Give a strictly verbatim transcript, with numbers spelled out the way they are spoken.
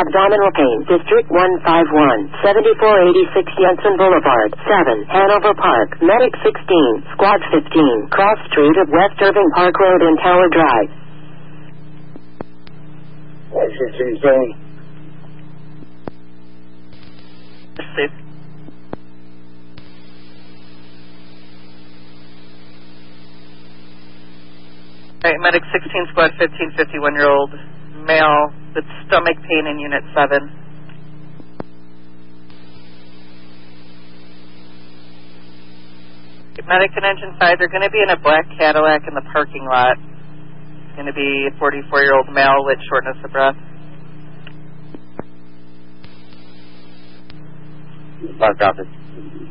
abdominal pain, District one five one, seventy-four eighty-six Jensen Boulevard, seven, Hanover Park, Medic sixteen, Squad fifteen, Cross Street of West Irving Park Road and Tower Drive. What's fifteen seven? Steve. Alright, Medic sixteen, Squad fifteen, fifty-one-year-old male with stomach pain in Unit seven. Medic and Engine five, they're going to be in a black Cadillac in the parking lot. It's going to be a forty-four-year-old male with shortness of breath. Five copies.